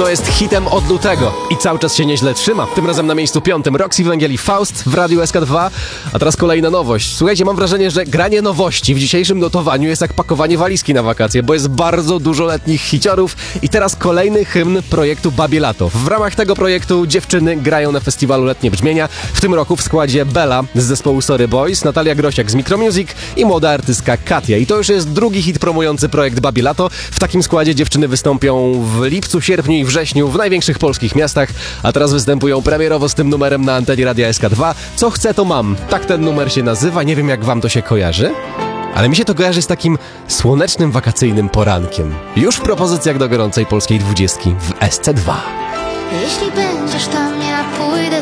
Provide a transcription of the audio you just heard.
to jest hitem od lutego i cały czas się nieźle trzyma. Tym razem na miejscu 5 Roxy Węgiel i Faust w Radiu SK2. A teraz kolejna nowość. Słuchajcie, mam wrażenie, że granie nowości w dzisiejszym notowaniu jest jak pakowanie walizki na wakacje, bo jest bardzo dużo letnich hiciorów i teraz kolejny hymn projektu Babie Lato. W ramach tego projektu dziewczyny grają na festiwalu Letnie Brzmienia. W tym roku w składzie Bella z zespołu Sorry Boys, Natalia Grosiak z Micromusic i młoda artystka Katia. I to już jest drugi hit promujący projekt Babie Lato. W takim składzie dziewczyny wystąpią w lipcu, sierpniu i wrześniu w największych polskich miastach, a teraz występują premierowo z tym numerem na antenie Radia SK2. Co chcę, to mam. Tak ten numer się nazywa. Nie wiem, jak wam to się kojarzy, ale mi się to kojarzy z takim słonecznym, wakacyjnym porankiem. Już w propozycjach do gorącej polskiej 20 w SC2. Jeśli będziesz tam, ja pójdę